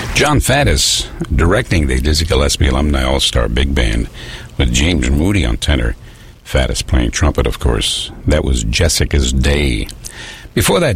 John Faddis directing the Dizzy Gillespie Alumni All-Star Big Band with James Moody on tenor, Faddis playing trumpet, of course. That was Jessica's Day. Before that,